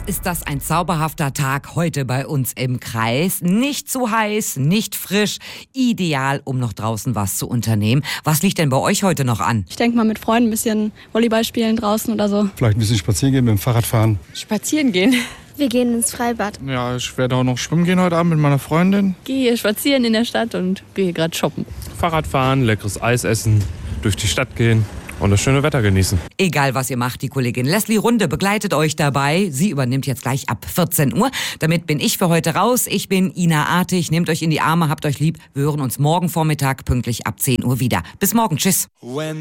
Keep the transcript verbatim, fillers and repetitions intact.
ist das ein zauberhafter Tag heute bei uns im Kreis. Nicht zu heiß, nicht frisch, ideal, um noch draußen was zu unternehmen. Was liegt denn bei euch heute noch an? Ich denke mal mit Freunden ein bisschen Volleyball spielen draußen oder so. Vielleicht ein bisschen spazieren gehen, mit dem Fahrrad fahren. Spazieren gehen. Wir gehen ins Freibad. Ja, ich werde auch noch schwimmen gehen heute Abend mit meiner Freundin. Gehe spazieren in der Stadt und gehe gerade shoppen. Fahrrad fahren, leckeres Eis essen, durch die Stadt gehen und das schöne Wetter genießen. Egal, was ihr macht, die Kollegin Leslie Runde begleitet euch dabei. Sie übernimmt jetzt gleich ab vierzehn Uhr. Damit bin ich für heute raus. Ich bin Ina Artig. Nehmt euch in die Arme, habt euch lieb. Wir hören uns morgen Vormittag pünktlich ab zehn Uhr wieder. Bis morgen. Tschüss.